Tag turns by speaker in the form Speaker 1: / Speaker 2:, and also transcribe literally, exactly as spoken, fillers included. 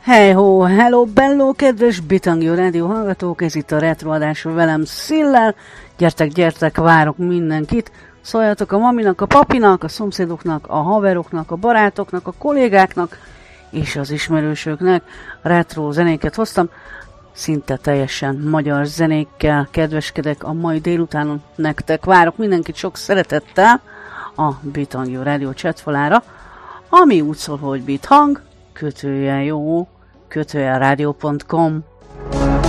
Speaker 1: Hey ho, hello bello, kedves Bitangio rádió hallgatók, ez itt a retroadás velem Szillel. Gyertek, gyertek, várok mindenkit. Szóljatok a maminak, a papinak, a szomszédoknak, a haveroknak, a barátoknak, a kollégáknak és az ismerősöknek. Retro zenéket hoztam, szinte teljesen magyar zenékkel kedveskedek a mai délutánon nektek. Várok mindenkit sok szeretettel a Bitangio rádió chatfalára, ami úgy szól, hogy bithang, kötőjel jó, kötőjel rádió pont com.